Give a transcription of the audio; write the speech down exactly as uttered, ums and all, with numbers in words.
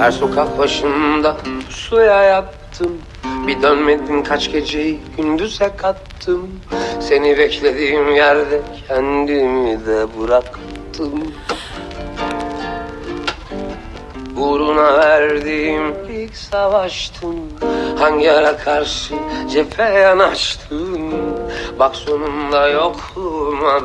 Her sokak başında suya yattım. Bir dönmedin kaç geceyi gündüze kattım. Seni beklediğim yerde kendimi de bıraktım. Uğruna verdiğim ilk savaştın. Hangi ara karşı cephe yanaştın. Bak sonunda yokluğuma